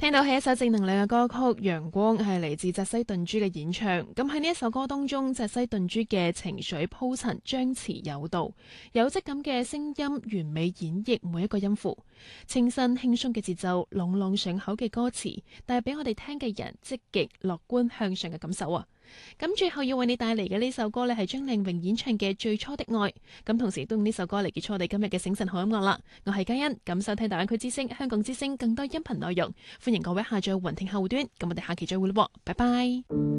聽到係一首正能量嘅歌曲《陽光》，係嚟自澤西頓珠嘅演唱。咁喺呢一首歌當中，澤西頓珠嘅情緒鋪陳張弛有度，有質感嘅聲音完美演繹每一個音符，清新輕鬆嘅節奏，朗朗上口嘅歌詞，帶俾我哋聽嘅人積極樂觀向上嘅感受啊！咁最後要為你帶嚟嘅呢首歌呢，係張靚穎演唱嘅《最初的愛》。咁同時都用呢首歌嚟結束我哋今日嘅醒晨好音樂啦。我係嘉欣，咁收聽大灣區之聲、香港之聲更多音頻內容，歡迎各位下載雲聽後端。咁我哋下期再會咯，拜拜。